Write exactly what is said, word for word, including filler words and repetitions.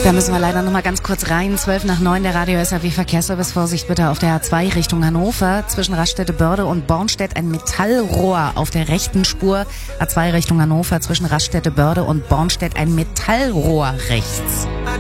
Da müssen wir leider noch mal ganz kurz rein. zwölf nach neun, der Radio S R W Verkehrsservice. Vorsicht bitte auf der A zwei Richtung Hannover. Zwischen Raststätte-Börde und Bornstedt ein Metallrohr auf der rechten Spur. A zwei Richtung Hannover. Zwischen Raststätte-Börde und Bornstedt ein Metallrohr rechts.